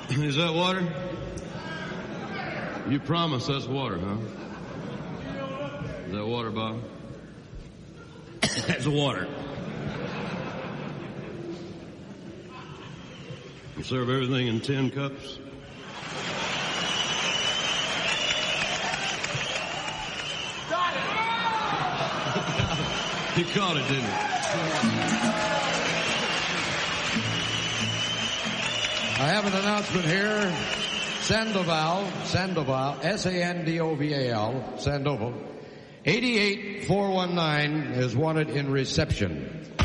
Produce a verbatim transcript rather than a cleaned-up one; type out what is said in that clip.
Is that water? You promise that's water, huh? Is that water, Bob? That's water. You serve everything in tin cups? Got it! He caught it, didn't he? I have an announcement here. Sandoval, Sandoval, S A N D O V A L, Sandoval, eight eight four one nine is wanted in reception.